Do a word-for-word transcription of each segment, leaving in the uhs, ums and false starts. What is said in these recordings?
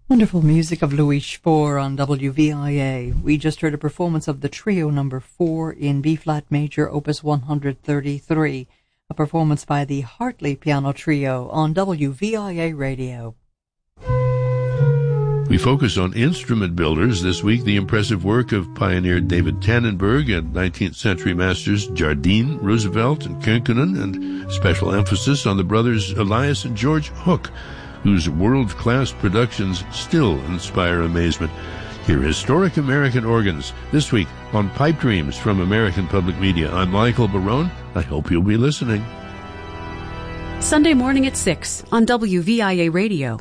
Wonderful music of Louis Spohr on W V I A. We just heard a performance of the trio number four in B-flat major, opus one thirty-three, a performance by the Hartley Piano Trio on W V I A Radio. We focus on instrument builders this week, the impressive work of pioneer David Tannenberg and nineteenth century masters Jardine, Roosevelt, and Könkönen, and special emphasis on the brothers Elias and George Hook, whose world-class productions still inspire amazement. Hear historic American organs this week on Pipe Dreams from American Public Media. I'm Michael Barone. I hope you'll be listening. Sunday morning at six on W V I A Radio.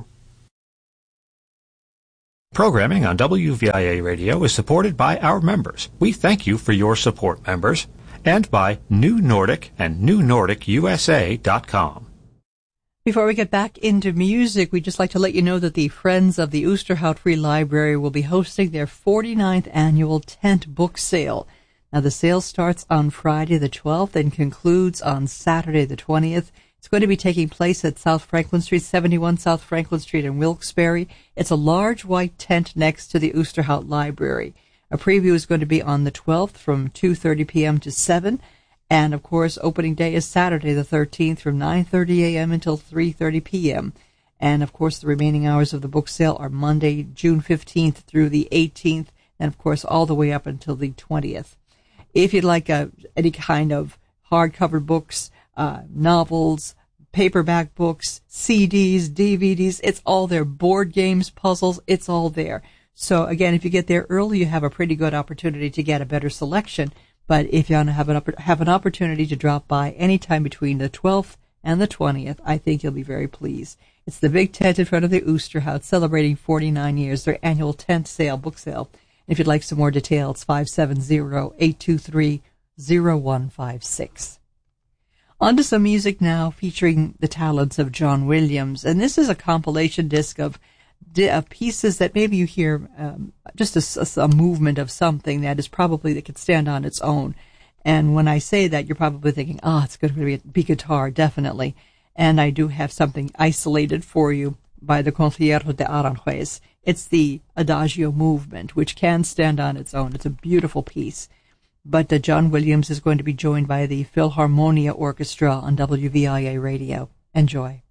Programming on W V I A Radio is supported by our members. We thank you for your support, members, and by New Nordic and New Nordic U S A dot com. Before we get back into music, we'd just like to let you know that the Friends of the Oosterhout Free Library will be hosting their forty-ninth annual tent book sale. Now, the sale starts on Friday the twelfth and concludes on Saturday the twentieth. It's going to be taking place at South Franklin Street, seventy-one South Franklin Street in Wilkes-Barre. It's a large white tent next to the Oosterhout Library. A preview is going to be on the twelfth from two thirty p.m. to seven. And, of course, opening day is Saturday the thirteenth from nine thirty a.m. until three thirty p.m. And, of course, the remaining hours of the book sale are Monday, June fifteenth through the eighteenth, and, of course, all the way up until the twentieth. If you'd like uh, any kind of hardcover books, uh, novels, paperback books, C Ds, D V Ds, it's all there. Board games, puzzles, it's all there. So, again, if you get there early, you have a pretty good opportunity to get a better selection. But if you want to have an, have an opportunity to drop by anytime between the twelfth and the twentieth, I think you'll be very pleased. It's the big tent in front of the Oosterhout celebrating forty-nine years, their annual tent sale, book sale. If you'd like some more details, five seven zero, eight two three, zero one five six. On to some music now featuring the talents of John Williams. And this is a compilation disc of of pieces that maybe you hear um, just a, a movement of something that is probably that could stand on its own. And when I say that, you're probably thinking, oh, it's going to be, be guitar, definitely. And I do have something isolated for you by the Concierto de Aranjuez. It's the Adagio movement, which can stand on its own. It's a beautiful piece. But uh, John Williams is going to be joined by the Philharmonia Orchestra on W V I A Radio. Enjoy.